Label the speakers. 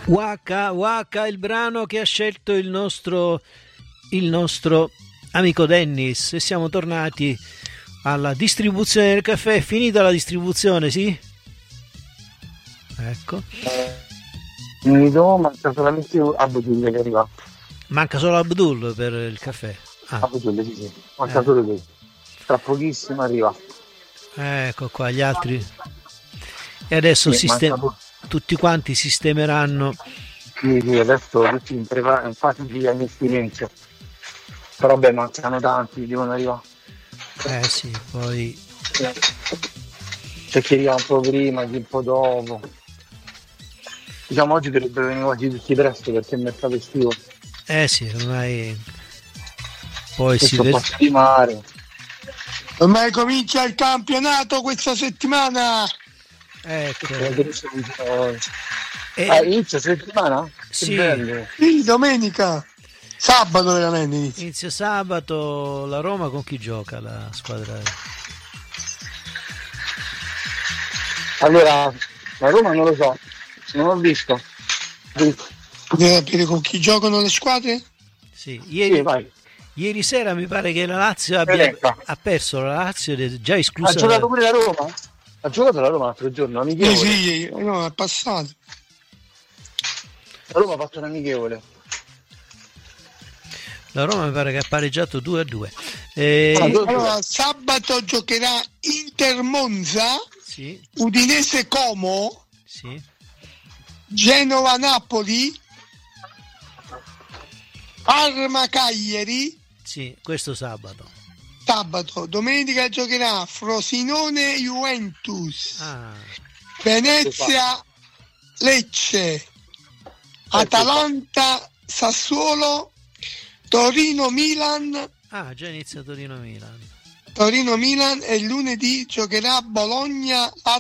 Speaker 1: Waka Waka, il brano che ha scelto il nostro amico Dennis, e siamo tornati alla distribuzione del caffè. È finita la distribuzione, sì? Ecco.
Speaker 2: Finito, manca solamente Abdul che arriva.
Speaker 1: Manca solo Abdul per il caffè.
Speaker 2: Abdul, sì. Manca solo lui. Tra pochissimo arriva.
Speaker 1: Ecco qua gli altri. E adesso tutti quanti sistemeranno.
Speaker 2: Sì, adesso tutti in fase di investimento. Però beh, mancano tanti, devono arrivare.
Speaker 1: Sì, poi
Speaker 2: c'è chi arriva un po' prima, chi un po' dopo. Diciamo oggi dovrebbero venire quasi tutti presto perché è il mercato estivo.
Speaker 1: Sì, ormai poi
Speaker 2: questo si vede di mare.
Speaker 3: Ormai comincia il campionato questa settimana.
Speaker 1: Ecco.
Speaker 2: Inizia settimana?
Speaker 1: Sì.
Speaker 3: Sì, domenica. Sabato veramente
Speaker 1: inizia sabato. La Roma con chi gioca la squadra?
Speaker 2: Allora, la Roma non lo so, non ho visto.
Speaker 3: Devi capire con chi giocano le squadre?
Speaker 1: Sì, ieri sera mi pare che la Lazio ha perso. La Lazio è già esclusa.
Speaker 2: Ha giocato pure la Roma? Ha giocato la Roma l'altro giorno, amichevole?
Speaker 3: Sì, no, è passato.
Speaker 2: La Roma ha fatto un amichevole.
Speaker 1: La Roma mi pare che ha pareggiato 2-2.
Speaker 3: Allora, sabato giocherà Inter Monza,
Speaker 1: sì.
Speaker 3: Udinese Como,
Speaker 1: sì.
Speaker 3: Genova Napoli, Parma Cagliari.
Speaker 1: Sì, questo sabato.
Speaker 3: Domenica giocherà Frosinone Juventus, Venezia Lecce, Atalanta Sassuolo, Torino Milan.
Speaker 1: Già inizia Torino Milan.
Speaker 3: E lunedì giocherà Bologna